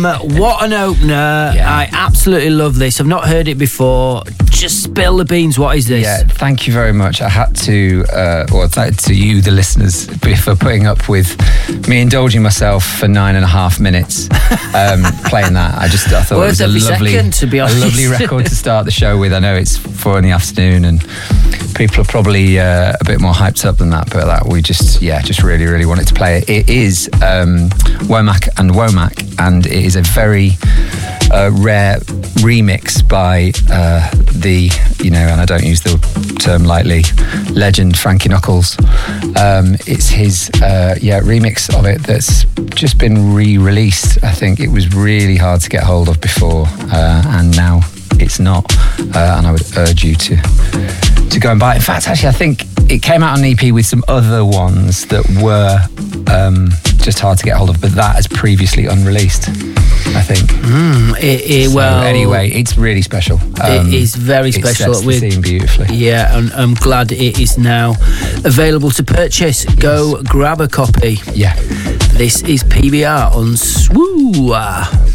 What an opener. Yeah. I absolutely love this. I've not heard it before. Just spill the beans. What is this? Yeah, thank you very much. I had to, to you, the listeners, for putting up with me indulging myself for 9.5 minutes playing that. I thought Words it was every second, to be honest. a lovely record to start the show with. I know it's 4 in and people are probably a bit more hyped up than that, but that we just really, really wanted to play it. It is Womack and Womack, and it is a very rare remix by and I don't use the term lightly, legend Frankie Knuckles. It's his remix of it that's just been re-released. I think it was really hard to get hold of before, and now it's not, and I would urge you to go and buy it. In fact, actually, I think it came out on an EP with some other ones that were just hard to get hold of, but that is previously unreleased, I think. Anyway, it's really special. It is very special. It sets the scene beautifully. Yeah, and I'm glad it is now available to purchase. Go grab a copy. Yeah. This is PBR on Swoo.